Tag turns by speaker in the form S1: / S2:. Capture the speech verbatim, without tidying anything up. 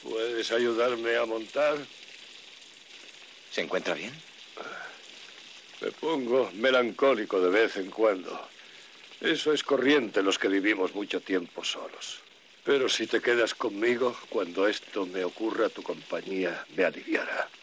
S1: ¿Puedes ayudarme a montar?
S2: ¿Se encuentra bien?
S1: Me pongo melancólico de vez en cuando. Eso es corriente en los que vivimos mucho tiempo solos. Pero si te quedas conmigo, cuando esto me ocurra, tu compañía me aliviará.